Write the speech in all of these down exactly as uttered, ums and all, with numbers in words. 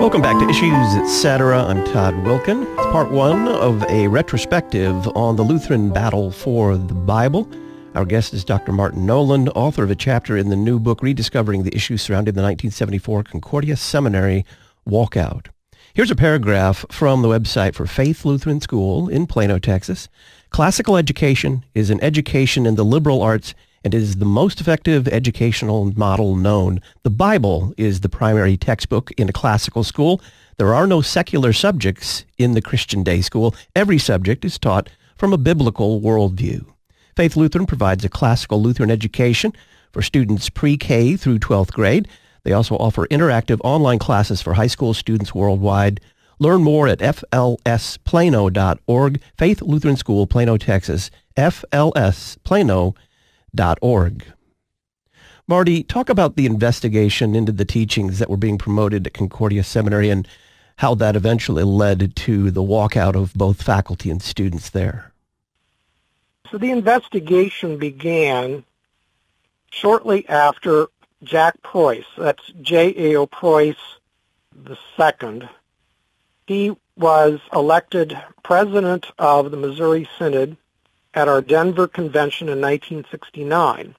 Welcome back to Issues et cetera. I'm Todd Wilkin. It's part one of a retrospective on the Lutheran battle for the Bible. Our guest is Doctor Martin Noland, author of a chapter in the new book Rediscovering the Issues Surrounding the nineteen seventy-four Concordia Seminary Walkout. Here's a paragraph from the website for Faith Lutheran School in Plano, Texas. Classical education is an education in the liberal arts and is the most effective educational model known. The Bible is the primary textbook in a classical school. There are no secular subjects in the Christian day school. Every subject is taught from a biblical worldview. Faith Lutheran provides a classical Lutheran education for students pre-K through twelfth grade. They also offer interactive online classes for high school students worldwide. Learn more at f l s plano dot org. Faith Lutheran School, Plano, Texas, f l s plano dot org. Marty, talk about the investigation into the teachings that were being promoted at Concordia Seminary and how that eventually led to the walkout of both faculty and students there. So the investigation began shortly after Jack Preuss, that's J A O Preuss the second. He was elected president of the Missouri Synod at our Denver convention in nineteen sixty-nine.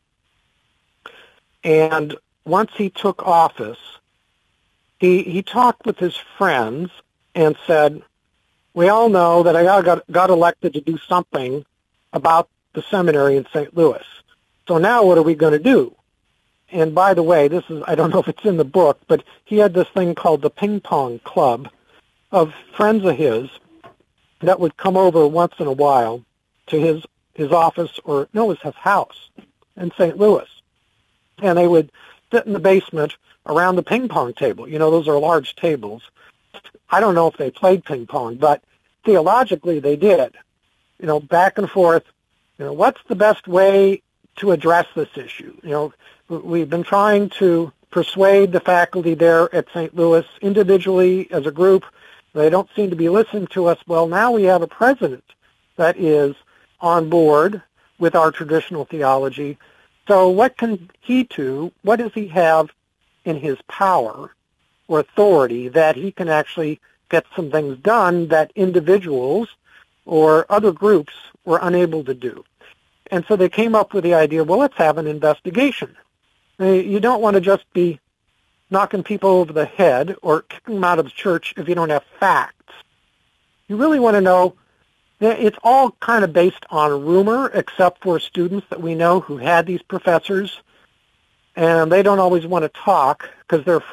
And once he took office, he he talked with his friends and said, we all know that I got, got elected to do something about the seminary in Saint Louis. So now what are we going to do? And by the way, this is, I don't know if it's in the book, but he had this thing called the Ping Pong Club of friends of his that would come over once in a while to his, his office, or no, it was his house in Saint Louis. And they would sit in the basement around the ping pong table. You know, those are large tables. I don't know if they played ping pong, but theologically they did. You know, back and forth, you know, what's the best way to address this issue? You know, we've been trying to persuade the faculty there at Saint Louis individually as a group. They don't seem to be listening to us. Well, now we have a president that is on board with our traditional theology. So what can he do? What does he have in his power or authority that he can actually get some things done that individuals or other groups were unable to do? And so they came up with the idea, well, let's have an investigation. You don't want to just be knocking people over the head or kicking them out of the church if you don't have facts. You really want to know. It's all kind of based on rumor, except for students that we know who had these professors, and they don't always want to talk because they're